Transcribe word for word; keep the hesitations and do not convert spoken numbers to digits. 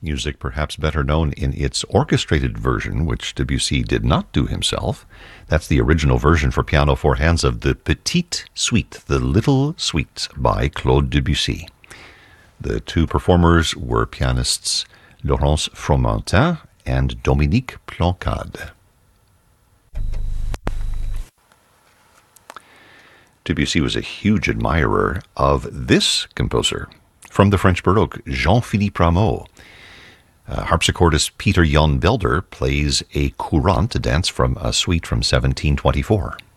music perhaps better known in its orchestrated version, which Debussy did not do himself. That's the original version for piano four hands of the Petite Suite, the Little Suite by Claude Debussy. The two performers were pianists Laurence Fromentin and Dominique Plancade. Debussy was a huge admirer of this composer. From the French Baroque, Jean-Philippe Rameau. Uh, harpsichordist Peter Jan Belder plays a courante, a dance from a suite from seventeen twenty-four.